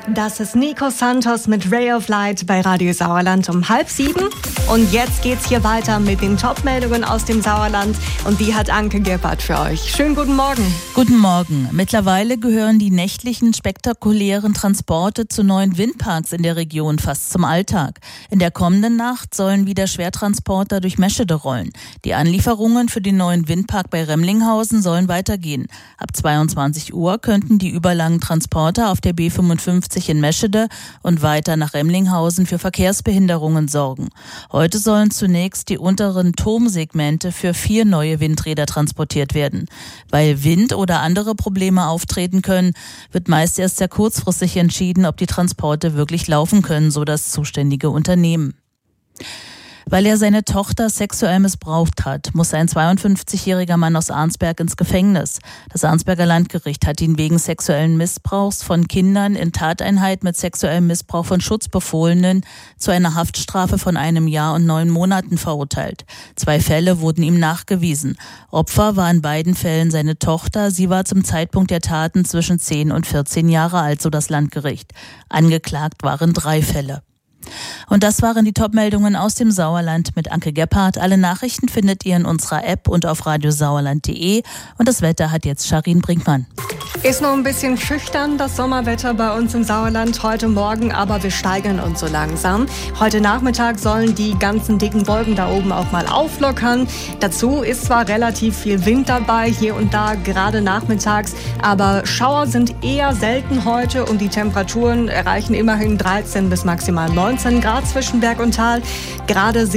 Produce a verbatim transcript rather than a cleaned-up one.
Das ist Nico Santos mit Ray of Light bei Radio Sauerland um halb sieben. Und jetzt geht's hier weiter mit den Top-Meldungen aus dem Sauerland. Und die hat Anke Gebhardt für euch. Schönen guten Morgen. Guten Morgen. Mittlerweile gehören die nächtlichen spektakulären Transporte zu neuen Windparks in der Region fast zum Alltag. In der kommenden Nacht sollen wieder Schwertransporter durch Meschede rollen. Die Anlieferungen für den neuen Windpark bei Remlinghausen sollen weitergehen. Ab zweiundzwanzig Uhr könnten die überlangen Transporter auf der B fünfundfünfzig in Meschede und weiter nach Remlinghausen für Verkehrsbehinderungen sorgen. Heute sollen zunächst die unteren Turmsegmente für vier neue Windräder transportiert werden. Weil Wind oder andere Probleme auftreten können, wird meist erst sehr kurzfristig entschieden, ob die Transporte wirklich laufen können, so das zuständige Unternehmen. Weil er seine Tochter sexuell missbraucht hat, muss ein zweiundfünfzigjähriger Mann aus Arnsberg ins Gefängnis. Das Arnsberger Landgericht hat ihn wegen sexuellen Missbrauchs von Kindern in Tateinheit mit sexuellem Missbrauch von Schutzbefohlenen zu einer Haftstrafe von einem Jahr und neun Monaten verurteilt. Zwei Fälle wurden ihm nachgewiesen. Opfer war in beiden Fällen seine Tochter. Sie war zum Zeitpunkt der Taten zwischen zehn und vierzehn Jahre alt, so das Landgericht. Angeklagt waren drei Fälle. Und das waren die Top-Meldungen aus dem Sauerland mit Anke Gebhardt. Alle Nachrichten findet ihr in unserer App und auf radiosauerland punkt de. Und das Wetter hat jetzt Charin Brinkmann. Ist noch ein bisschen schüchtern, das Sommerwetter bei uns im Sauerland heute Morgen, aber wir steigern uns so langsam. Heute Nachmittag sollen die ganzen dicken Wolken da oben auch mal auflockern. Dazu ist zwar relativ viel Wind dabei, hier und da, gerade nachmittags, aber Schauer sind eher selten heute und die Temperaturen erreichen immerhin dreizehn bis maximal neunzehn Grad zwischen Berg und Tal. Gerade